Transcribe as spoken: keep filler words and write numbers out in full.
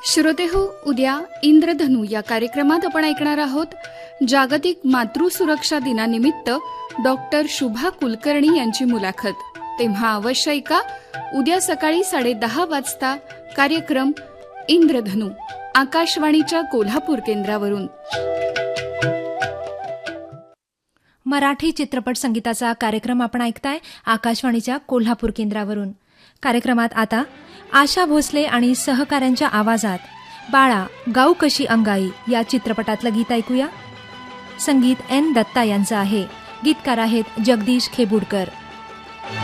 श्रोतेहो, उद्या इंद्रधनु या कार्यक्रमात आपण ऐकणार आहोत जागतिक मातृसुरक्षा दिनानिमित्त डॉक्टर शुभा कुलकर्णी यांची मुलाखत. तेव्हा अवश्य ऐका उद्या सकाळी साडे दहा वाजता कार्यक्रम इंद्रधनु आकाशवाणीच्या कोल्हापूर केंद्रावरून. मराठी चित्रपट संगीताचा कार्यक्रम आपण ऐकताय आकाशवाणीच्या कोल्हापूर केंद्रावरून. कार्यक्रमात आता आशा भोसले आणि सहकाऱ्यांच्या आवाजात बाळा गाऊ कशी अंगाई या चित्रपटातलं गीत ऐकूया. संगीत एन दत्ता यांचं आहे. गीतकार आहेत जगदीश खेबुडकर.